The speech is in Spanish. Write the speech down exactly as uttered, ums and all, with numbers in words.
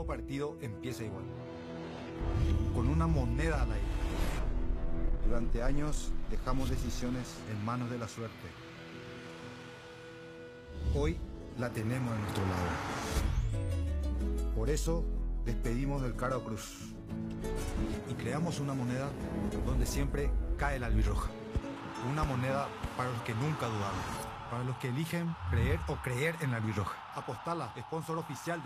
todo partido empieza igual, con una moneda al aire. Durante años dejamos decisiones en manos de la suerte. Hoy la tenemos en nuestro lado. Por eso despedimos del Caro Cruz y creamos una moneda donde siempre cae la albirroja. Una moneda para los que nunca dudaron, para los que eligen creer o creer en la albirroja. Apostala, sponsor oficial de